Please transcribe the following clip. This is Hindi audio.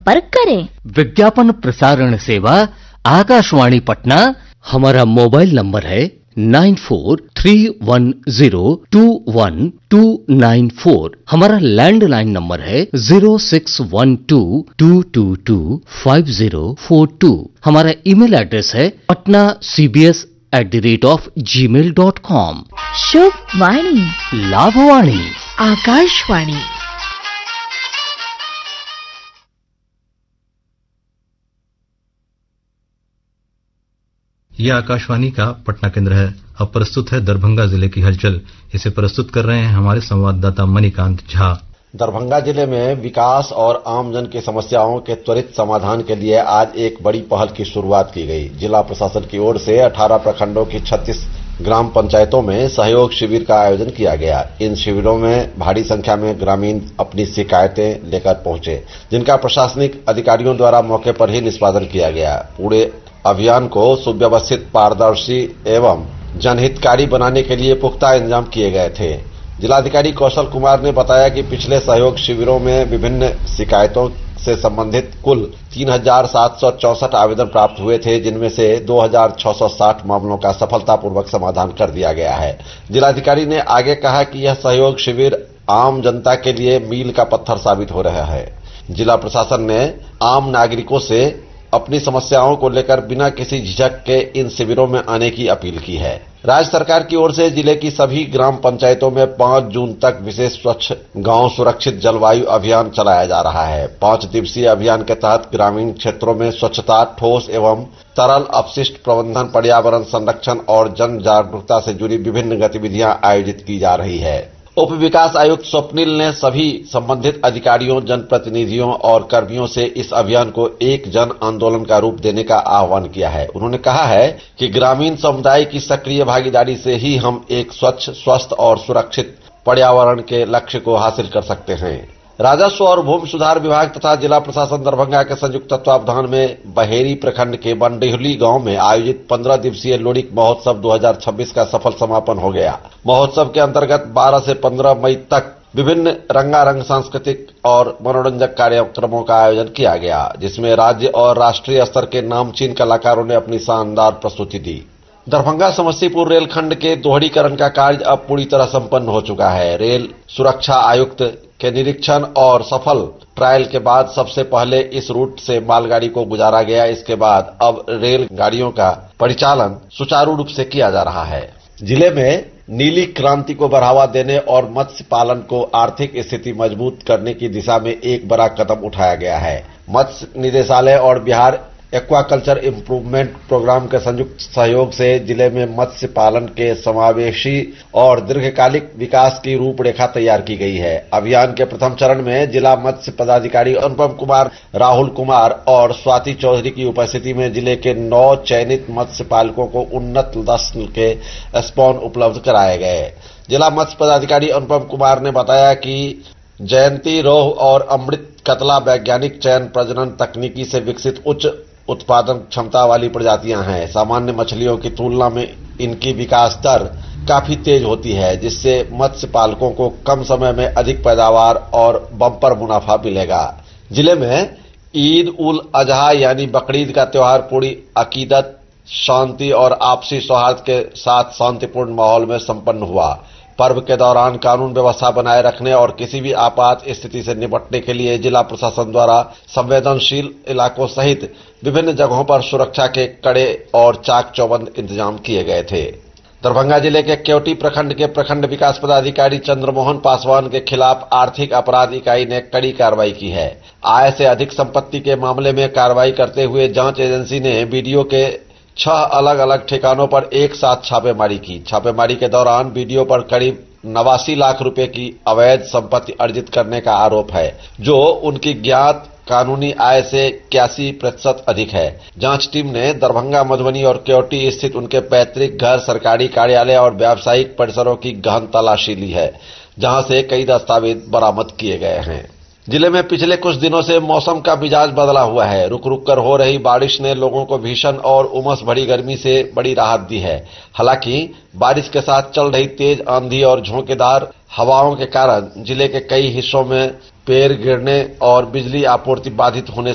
संपर्क करें। विज्ञापन प्रसारण सेवा आकाशवाणी पटना। हमारा मोबाइल नंबर है 9431021294। हमारा लैंडलाइन नंबर है 0612225042। हमारा ईमेल एड्रेस है patnacbs@gmail.com। शुभ वाणी, लाभवाणी, आकाशवाणी। यह आकाशवाणी का पटना केंद्र है। अब प्रस्तुत है दरभंगा जिले की हलचल। इसे प्रस्तुत कर रहे हैं हमारे संवाददाता मणिकांत झा। दरभंगा जिले में विकास और आमजन की समस्याओं के त्वरित समाधान के लिए आज एक बड़ी पहल की शुरुआत की गई। जिला प्रशासन की ओर से 18 प्रखंडों की 36 ग्राम पंचायतों में सहयोग शिविर का आयोजन किया गया। इन शिविरों में भारी संख्या में ग्रामीण अपनी शिकायतें लेकर पहुंचे, जिनका प्रशासनिक अधिकारियों द्वारा मौके पर ही निष्पादन किया गया। पूरे अभियान को सुव्यवस्थित, पारदर्शी एवं जनहितकारी बनाने के लिए पुख्ता इंतजाम किए गए थे। जिलाधिकारी कौशल कुमार ने बताया कि पिछले सहयोग शिविरों में विभिन्न शिकायतों से संबंधित कुल 3764 आवेदन प्राप्त हुए थे, जिनमें से 2660 मामलों का सफलतापूर्वक समाधान कर दिया गया है। जिलाधिकारी ने आगे कहा कि यह सहयोग शिविर आम जनता के लिए मील का पत्थर साबित हो रहा है। जिला प्रशासन ने आम नागरिकों से अपनी समस्याओं को लेकर बिना किसी झिझक के इन शिविरों में आने की अपील की है। राज्य सरकार की ओर से जिले की सभी ग्राम पंचायतों में 5 जून तक विशेष स्वच्छ गांव सुरक्षित जलवायु अभियान चलाया जा रहा है। 5 दिवसीय अभियान के तहत ग्रामीण क्षेत्रों में स्वच्छता, ठोस एवं तरल अपशिष्ट प्रबंधन, पर्यावरण संरक्षण और जन जागरूकता से जुड़ी विभिन्न गतिविधियां आयोजित की जा रही है। उप विकास आयुक्त स्वप्निल ने सभी संबंधित अधिकारियों, जनप्रतिनिधियों और कर्मियों से इस अभियान को एक जन आंदोलन का रूप देने का आह्वान किया है। उन्होंने कहा है कि ग्रामीण समुदाय की सक्रिय भागीदारी से ही हम एक स्वच्छ, स्वस्थ और सुरक्षित पर्यावरण के लक्ष्य को हासिल कर सकते हैं। राजस्व और भूमि सुधार विभाग तथा जिला प्रशासन दरभंगा के संयुक्त तत्वावधान में बहेरी प्रखंड के बनडेहली गांव में आयोजित 15 दिवसीय लोडिक महोत्सव 2026 का सफल समापन हो गया। महोत्सव के अंतर्गत 12 से 15 मई तक विभिन्न रंगारंग सांस्कृतिक और मनोरंजक कार्यक्रमों का आयोजन किया गया, जिसमें राज्य और राष्ट्रीय स्तर के नामचीन कलाकारों ने अपनी शानदार प्रस्तुति दी। दरभंगा समस्तीपुर रेलखंड के दोहरीकरण का कार्य अब पूरी तरह संपन्न हो चुका है। रेल सुरक्षा आयुक्त के निरीक्षण और सफल ट्रायल के बाद सबसे पहले इस रूट से मालगाड़ी को गुजारा गया। इसके बाद अब रेल गाड़ियों का परिचालन सुचारू रूप से किया जा रहा है। जिले में नीली क्रांति को बढ़ावा देने और मत्स्य पालन को आर्थिक स्थिति मजबूत करने की दिशा में एक बड़ा कदम उठाया गया है। मत्स्य निदेशालय और बिहार एक्वाकल्चर इम्प्रूवमेंट प्रोग्राम के संयुक्त सहयोग से जिले में मत्स्य पालन के समावेशी और दीर्घकालिक विकास की रूपरेखा तैयार की गई है। अभियान के प्रथम चरण में जिला मत्स्य पदाधिकारी अनुपम कुमार, राहुल कुमार और स्वाति चौधरी की उपस्थिति में जिले के 9 चयनित मत्स्य पालकों को उन्नत नस्ल के स्पॉन उपलब्ध कराए गए। जिला मत्स्य पदाधिकारी अनुपम कुमार ने बताया कि जयंती, रोह और अमृत कतला वैज्ञानिक चयन प्रजनन तकनीकी से विकसित उच्च उत्पादन क्षमता वाली प्रजातियां हैं। सामान्य मछलियों की तुलना में इनकी विकास दर काफी तेज होती है, जिससे मत्स्य पालकों को कम समय में अधिक पैदावार और बम्पर मुनाफा मिलेगा। जिले में ईद उल अजहा यानी बकरीद का त्योहार पूरी अकीदत, शांति और आपसी सौहार्द के साथ शांतिपूर्ण माहौल में संपन्न हुआ। पर्व के दौरान कानून व्यवस्था बनाए रखने और किसी भी आपात स्थिति से निपटने के लिए जिला प्रशासन द्वारा संवेदनशील इलाकों सहित विभिन्न जगहों पर सुरक्षा के कड़े और चाक चौबंद इंतजाम किए गए थे। दरभंगा जिले के केवटी प्रखंड के प्रखंड विकास पदाधिकारी चंद्रमोहन पासवान के खिलाफ आर्थिक अपराध इकाई ने कड़ी कार्रवाई की है। आय से अधिक संपत्ति के मामले में कार्रवाई करते हुए जांच एजेंसी ने बीडीओ के 6 अलग अलग ठिकानों पर एक साथ छापेमारी की। छापेमारी के दौरान बीडीओ पर करीब 89 लाख रुपए की अवैध संपत्ति अर्जित करने का आरोप है, जो उनकी ज्ञात कानूनी आय से 81% अधिक है। जांच टीम ने दरभंगा, मधुबनी और केवटी स्थित उनके पैतृक घर, सरकारी कार्यालय और व्यावसायिक परिसरों की गहन तलाशी ली है, जहां से कई दस्तावेज बरामद किए गए हैं। जिले में पिछले कुछ दिनों से मौसम का मिजाज बदला हुआ है। रुक रुक कर हो रही बारिश ने लोगों को भीषण और उमस भरी गर्मी से बड़ी राहत दी है। हालांकि बारिश के साथ चल रही तेज आंधी और झोंकेदार हवाओं के कारण जिले के कई हिस्सों में पेड़ गिरने और बिजली आपूर्ति बाधित होने